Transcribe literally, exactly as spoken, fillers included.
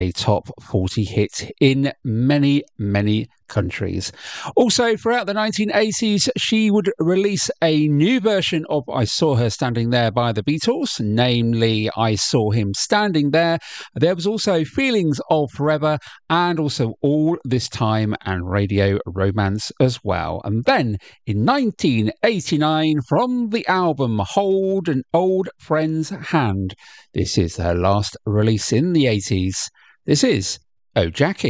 a top forty hit in many, many countries. Also, throughout the nineteen eighties, she would release a new version of I Saw Her Standing There by the Beatles, namely I Saw Him Standing There. There was also Feelings of Forever and also All This Time and Radio Romance as well. And then in nineteen eighty-nine, from the album Hold an Old Friend's Hand, this is her last release in the eighties. This is Oh Jackie.